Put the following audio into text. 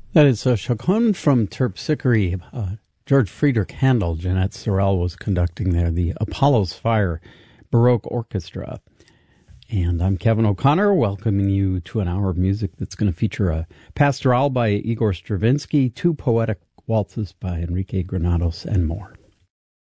That is Chaconne from Terpsichore. George Friedrich Handel, Jeanette Sorrell was conducting there, the Apollo's Fire Baroque Orchestra. And I'm Kevin O'Connor, welcoming you to an hour of music that's going to feature a pastoral by Igor Stravinsky, two poetic waltzes by Enrique Granados, and more.